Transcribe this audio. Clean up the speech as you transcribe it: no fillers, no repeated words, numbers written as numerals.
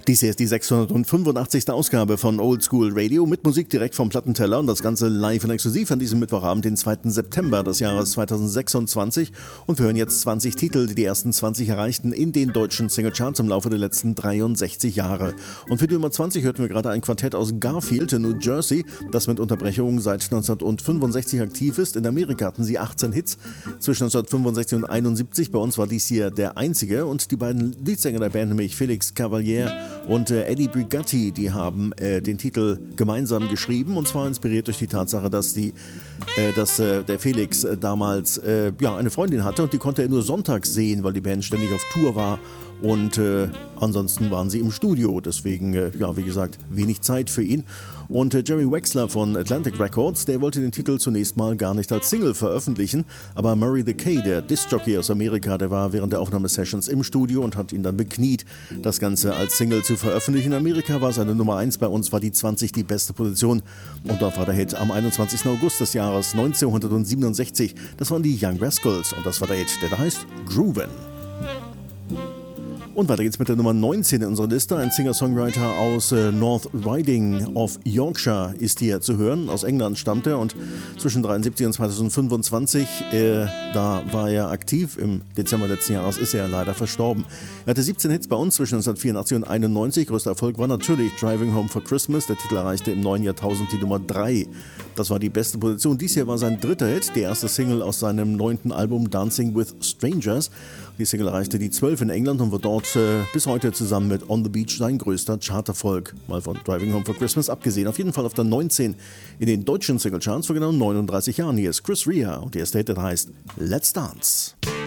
Dies hier ist die 685. Ausgabe von Old School Radio mit Musik direkt vom Plattenteller und das Ganze live und exklusiv an diesem Mittwochabend, den 2. September des Jahres 2026. Und wir hören jetzt 20 Titel, die ersten 20 erreichten in den deutschen Singlecharts im Laufe der letzten 63 Jahre. Und für die Nummer 20 hörten wir gerade ein Quartett aus Garfield in New Jersey, das mit Unterbrechungen seit 1965 aktiv ist. In Amerika hatten sie 18 Hits zwischen 1965 und 71. Bei uns war dies hier der einzige und die beiden Leadsänger der Band, nämlich Felix Cavaliere und Eddie Brigatti, die haben den Titel gemeinsam geschrieben und zwar inspiriert durch die Tatsache, dass der Felix damals eine Freundin hatte und die konnte er nur sonntags sehen, weil die Band ständig auf Tour war und ansonsten waren sie im Studio, deswegen, wie gesagt, wenig Zeit für ihn. Und Jerry Wexler von Atlantic Records, der wollte den Titel zunächst mal gar nicht als Single veröffentlichen, aber Murray the K, der Disc-Jockey aus Amerika, der war während der Aufnahmesessions im Studio und hat ihn dann bekniet, das Ganze als Single zu veröffentlichen. In Amerika war seine Nummer 1, bei uns war die 20 die beste Position und dort war der Hit am 21. August des Jahres 1967. Das waren die Young Rascals und das war der Hit, der da heißt Groovin'. Und weiter geht's mit der Nummer 19 in unserer Liste. Ein Singer-Songwriter aus North Riding of Yorkshire ist hier zu hören. Aus England stammt er und zwischen 1973 und 2025, da war er aktiv. Im Dezember letzten Jahres ist er leider verstorben. Er hatte 17 Hits bei uns zwischen 1984 und 1991. Größter Erfolg war natürlich Driving Home for Christmas. Der Titel erreichte im neuen Jahrtausend die Nummer 3. Das war die beste Position. Dies hier war sein dritter Hit, die erste Single aus seinem 9. Album Dancing with Strangers. Die Single erreichte die 12 in England und wird dort bis heute zusammen mit On the Beach sein größter Charterfolg. Mal von Driving Home for Christmas abgesehen. Auf jeden Fall auf der 19 in den deutschen Singlecharts vor genau 39 Jahren. Hier ist Chris Rea und der erste Hit, der heißt Let's Dance.